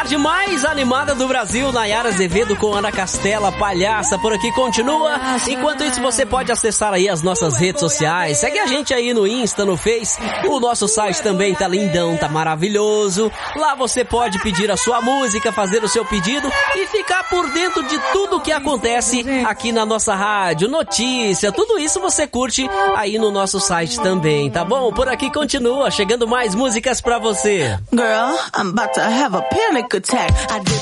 tarde mais animada do Brasil, Nayara Azevedo com Ana Castela, palhaça, por aqui continua. Enquanto isso, você pode acessar aí as nossas redes sociais. Segue a gente aí no Insta, no Face. O nosso site também tá lindão, tá maravilhoso. Lá você pode pedir a sua música, fazer o seu pedido e ficar por dentro de tudo que acontece aqui na nossa rádio, notícia, tudo isso você curte aí no nosso site também, tá bom? Por aqui continua, chegando mais músicas pra você. Girl, I'm about to have a panic attack. I did